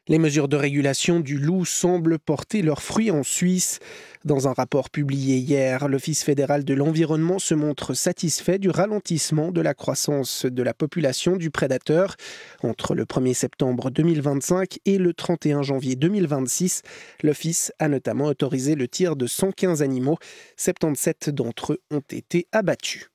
Les mesures de régulation du loup semblent porter leurs fruits en Suisse. Dans un rapport publié hier, l'Office fédéral de l'environnement se montre satisfait du ralentissement de la croissance de la population du prédateur. Entre le 1er septembre 2025 et le 31 janvier 2026, l'Office a notamment autorisé le tir de 115 animaux. 77 d'entre eux ont été abattus.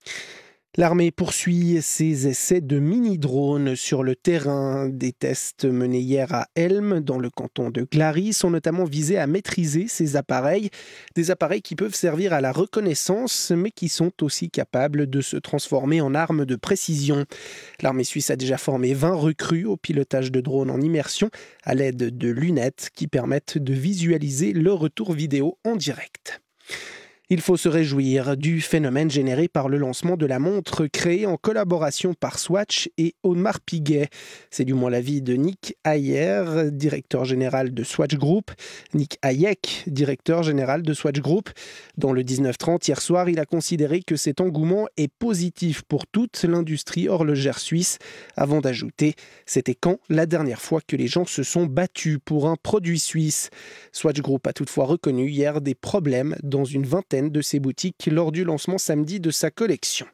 L'armée poursuit ses essais de mini-drones sur le terrain. Des tests menés hier à Helm, dans le canton de Glaris, sont notamment visés à maîtriser ces appareils. Des appareils qui peuvent servir à la reconnaissance, mais qui sont aussi capables de se transformer en armes de précision. L'armée suisse a déjà formé 20 recrues au pilotage de drones en immersion à l'aide de lunettes qui permettent de visualiser le retour vidéo en direct. Il faut se réjouir du phénomène généré par le lancement de la montre créée en collaboration par Swatch et Audemars Piguet. C'est du moins l'avis de Nick Ayer, directeur général de Swatch Group. Nick Hayek, directeur général de Swatch Group. Dans le 19-30, hier soir, il a considéré que cet engouement est positif pour toute l'industrie horlogère suisse, avant d'ajouter « C'était quand la dernière fois que les gens se sont battus pour un produit suisse ?» Swatch Group a toutefois reconnu hier des problèmes dans une vingtaine de ses boutiques lors du lancement samedi de sa collection.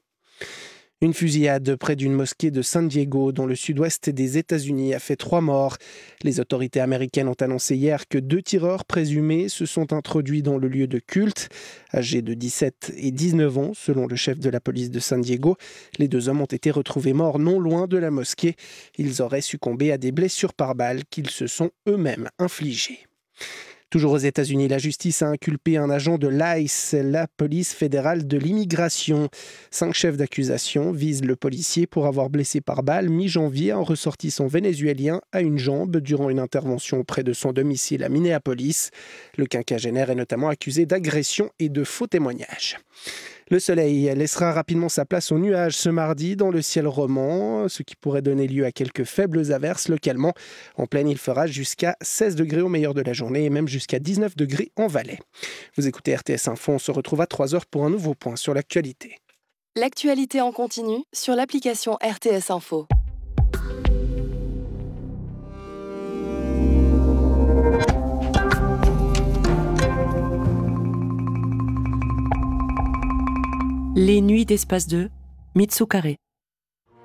Une fusillade près d'une mosquée de San Diego, dans le sud-ouest des États-Unis, a fait 3 morts. Les autorités américaines ont annoncé hier que 2 tireurs présumés se sont introduits dans le lieu de culte. Âgés de 17 et 19 ans, selon le chef de la police de San Diego, les 2 hommes ont été retrouvés morts non loin de la mosquée. Ils auraient succombé à des blessures par balle qu'ils se sont eux-mêmes infligées. Toujours aux États-Unis, la justice a inculpé un agent de l'ICE, la police fédérale de l'immigration. 5 chefs d'accusation visent le policier pour avoir blessé par balle mi-janvier un ressortissant vénézuélien à une jambe durant une intervention près de son domicile à Minneapolis. Le quinquagénaire est notamment accusé d'agression et de faux témoignages. Le soleil laissera rapidement sa place aux nuages ce mardi dans le ciel roman, ce qui pourrait donner lieu à quelques faibles averses localement. En plaine, il fera jusqu'à 16 degrés au meilleur de la journée et même jusqu'à 19 degrés en Valais. Vous écoutez RTS Info, on se retrouve à 3h pour un nouveau point sur l'actualité. L'actualité en continu sur l'application RTS Info. Les nuits d'Espace 2, Mitsou Carré.